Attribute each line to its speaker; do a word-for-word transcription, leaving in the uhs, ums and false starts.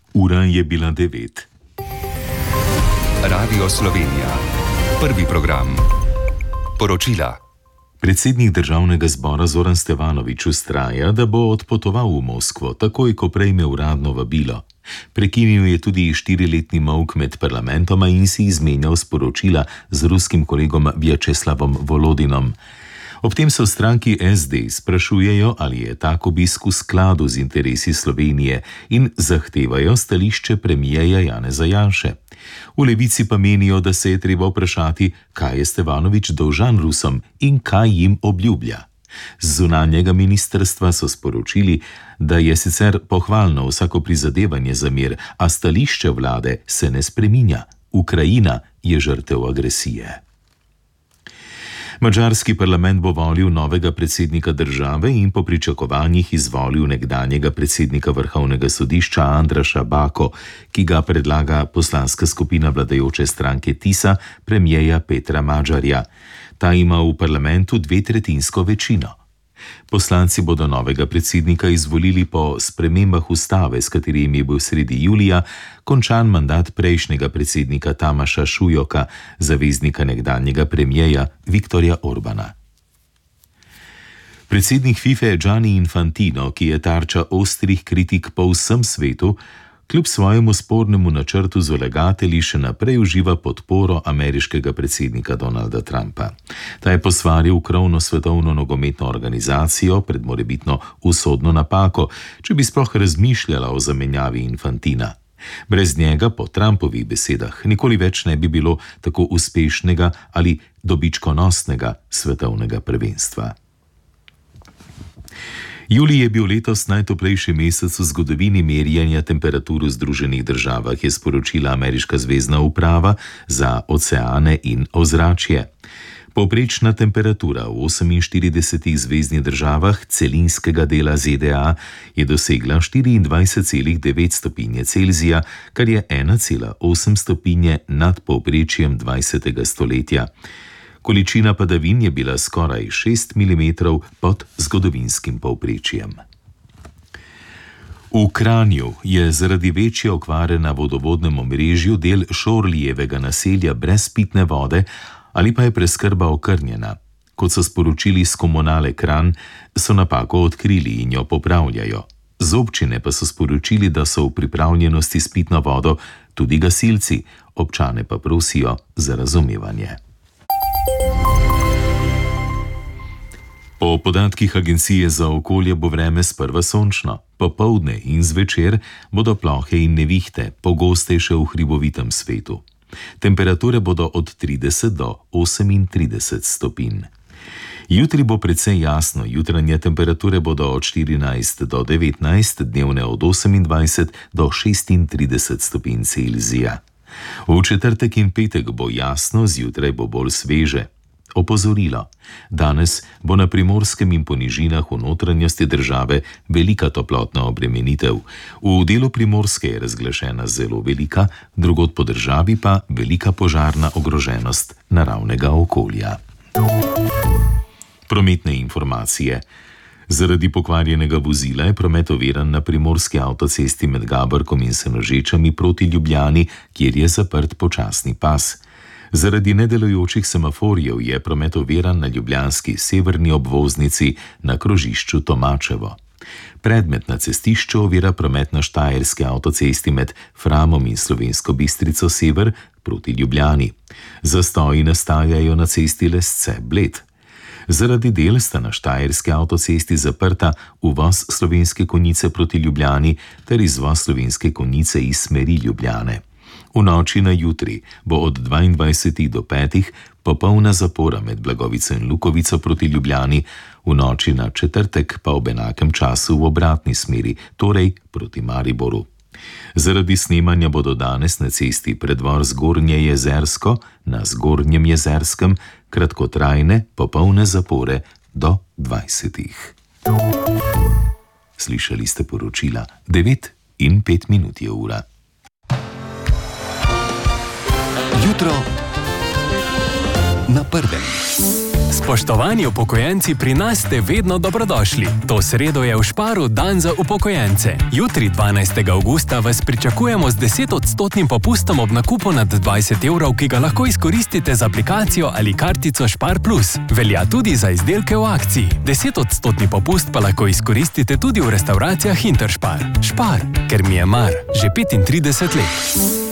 Speaker 1: Ura je bila devet.
Speaker 2: Radio Slovenija. Prvi program. Poročila.
Speaker 1: Predsednik državnega zbora Zoran Stevanović vztraja, da bo odpotoval v Moskvo, takoj ko prejme uradno vabilo. Prekinil je tudi štiriletni molk med parlamentoma in si izmenjal sporočila z ruskim kolegom Vjačeslavom Volodinom. Ob tem se v stranki es de sprašujejo, ali je tak obisk v skladu z interesi Slovenije in zahtevajo stališče premierja Janeza Janše. V Levici pa menijo, da se je treba vprašati, kaj je Stevanović dolžan Rusom in kaj jim obljublja. Z zunanjega ministrstva so sporočili, da je sicer pohvalno vsako prizadevanje za mir, a stališče vlade se ne spreminja. Ukrajina je žrtev agresije. Madžarski parlament bo volil novega predsednika države in po pričakovanjih izvolil nekdanjega predsednika vrhovnega sodišča Andraša Bako, ki ga predlaga poslanska skupina vladajoče stranke Tisa, premierja Petra Madžarja. Ta ima v parlamentu dvetretjinsko večino. Poslanci bodo novega predsednika izvolili po spremembah ustave, s katerimi je bil sredi julija končan mandat prejšnjega predsednika Tamaša Šujoka, zaveznika nekdanjega premierja Viktorja Orbana. Predsednik Fife Gianni Infantino, ki je tarča ostrih kritik po vsem svetu, kljub svojemu spornemu načrtu z vlagatelji še naprej uživa podporo ameriškega predsednika Donalda Trumpa. Ta je posvaril krovno svetovno nogometno organizacijo pred morebitno usodno napako, če bi sploh razmišljala o zamenjavi Infantina. Brez njega, po Trumpovih besedah, nikoli več ne bi bilo tako uspešnega ali dobičkonosnega svetovnega prvenstva. Julij je bil letos najtoplejši mesec v zgodovini merjenja temperatur v Združenih državah, je sporočila ameriška zvezna uprava za oceane in ozračje. Povprečna temperatura v oseminštiridesetih zveznih državah celinskega dela ze de a je dosegla štiriindvajset celih devet stopinje Celzija, kar je ena cela osem stopinje nad povprečjem dvajsetega stoletja. Količina padavin je bila skoraj šest milimetrov pod zgodovinskim povprečjem. V Kranju je zaradi večje okvare na vodovodnem omrežju del Šorlijevega naselja brez pitne vode ali pa je preskrba okrnjena. Kot so sporočili s Komunale Kranj, so napako odkrili in jo popravljajo. Z občine pa so sporočili, da so v pripravljenosti s pitno vodo tudi gasilci, občane pa prosijo za razumevanje. Po podatkih Agencije za okolje bo vreme sprva sončno, popoldne in zvečer bodo plohe in nevihte, pogostejše v hribovitem svetu. Temperature bodo od trideset do osemintrideset stopinj. Jutri bo precej jasno, jutranje temperature bodo od štirinajst do devetnajst, dnevne od osemindvajset do šestintrideset stopinj Celzija. V četrtek in petek bo jasno, zjutraj bo bolj sveže. Opozorilo. Danes bo na Primorskem in po nižinah v notranjosti države velika toplotna obremenitev. V delu Primorske je razglašena zelo velika, drugod po državi pa velika požarna ogroženost naravnega okolja. Prometne informacije. Zaradi pokvarjenega vozila je promet oviran na primorski avtocesti med Gaborkom in Senožečami proti Ljubljani, kjer je zaprt počasni pas. Zaradi nedelujočih semaforjev je promet oviran na ljubljanski severni obvoznici na krožišču Tomačevo. Predmet na cestišču ovira promet na štajerski avtocesti med Framom in Slovensko Bistrico sever proti Ljubljani. Zastoji nastajajo na cesti Lesce-Bled. Zaradi del sta na štajerski avtocesti zaprta uvoz Slovenske Konjice proti Ljubljani ter izvoz Slovenske Konjice iz smeri Ljubljane. V noči na jutri bo od dvaindvajsetih do petih popolna zapora med Blagovico in Lukovico proti Ljubljani, v noči na četrtek pa ob enakem času v obratni smeri, torej proti Mariboru. Zaradi snemanja bodo danes na cesti predvor Zgornje Jezersko na Zgornjem Jezerskem kratkotrajne popolne zapore do dvajsetih. Slišali ste poročila devet in pet minut je ura.
Speaker 2: Jutro na prvem.
Speaker 3: Spoštovani upokojenci, pri nas ste vedno dobrodošli. To sredo je v Sparu dan za upokojence. Jutri, dvanajstega avgusta, vas pričakujemo z desetodstotnim popustom ob nakupu nad dvajset evrov, ki ga lahko izkoristite z aplikacijo ali kartico Spar plus. Velja tudi za izdelke v akciji. desetodstotni popust pa lahko izkoristite tudi v restavracijah Interspar. Spar, ker mi je mar. Že petintrideset let.